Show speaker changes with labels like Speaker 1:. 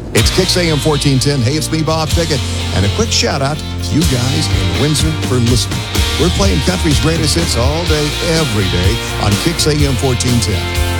Speaker 1: It's Kix AM 1410. Hey, it's me, Bob Pickett. And a quick shout out to you guys in Windsor for listening. We're playing country's greatest hits all day, every day on Kix AM 1410.